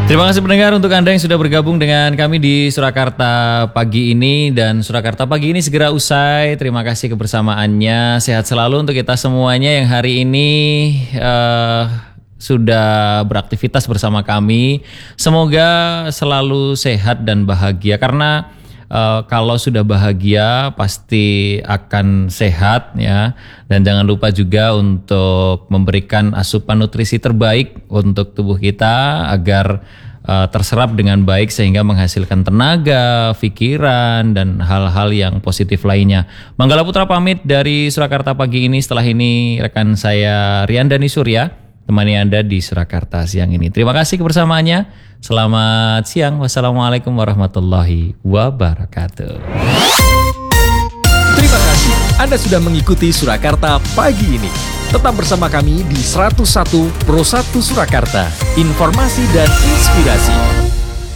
Terima kasih pendengar untuk Anda yang sudah bergabung dengan kami di Surakarta pagi ini, dan Surakarta pagi ini segera usai. Terima kasih kebersamaannya. Sehat selalu untuk kita semuanya yang hari ini sudah beraktivitas bersama kami. Semoga selalu sehat dan bahagia, karena kalau sudah bahagia pasti akan sehat ya. Dan jangan lupa juga untuk memberikan asupan nutrisi terbaik untuk tubuh kita agar terserap dengan baik sehingga menghasilkan tenaga, pikiran, dan hal-hal yang positif lainnya. Manggala Putra pamit dari Surakarta pagi ini. Setelah ini rekan saya Rian Dani Surya temani Anda di Surakarta siang ini. Terima kasih kebersamaannya. Selamat siang. Wassalamualaikum warahmatullahi wabarakatuh. Terima kasih Anda sudah mengikuti Surakarta pagi ini. Tetap bersama kami di 101 Pro 1 Surakarta. Informasi dan inspirasi.